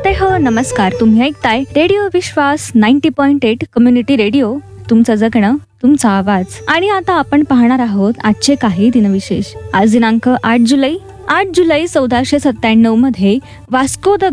श्रोते हो नमस्कार. तुम्ही ऐकताय रेडिओ विश्वास 90.8 कम्युनिटी रेडिओ. तुमचं जगणं तुमचा आवाज. आणि आता आपण पाहणार आहोत आजचे काही दिनविशेष. आज दिनांक 8 जुलै 1497 मध्ये वास्को द